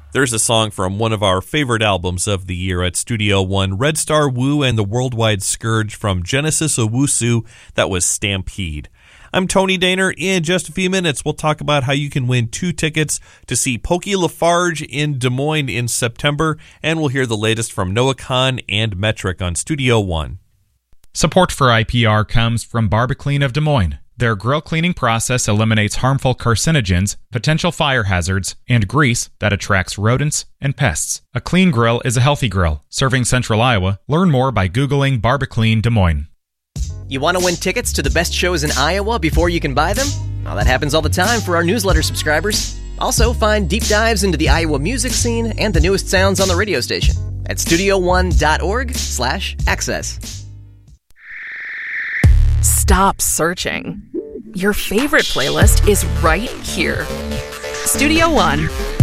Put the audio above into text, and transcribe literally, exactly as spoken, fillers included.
There's a song from one of our favorite albums of the year at Studio One, Red Star Wu and the Worldwide Scourge from Genesis Owusu. That was Stampede. I'm Tony Daner. In just a few minutes, we'll talk about how you can win two tickets to see Pokey Lafarge in Des Moines in September, and we'll hear the latest from Noah Kahn and Metric on Studio One. Support for I P R comes from Barbaclean of Des Moines. Their grill cleaning process eliminates harmful carcinogens, potential fire hazards, and grease that attracts rodents and pests. A clean grill is a healthy grill. Serving Central Iowa. Learn more by Googling Barbaclean Des Moines. You want to win tickets to the best shows in Iowa before you can buy them? Well, that happens all the time for our newsletter subscribers. Also, find deep dives into the Iowa music scene and the newest sounds on the radio station at studio one dot org slash access. Stop searching. Your favorite playlist is right here. Studio One.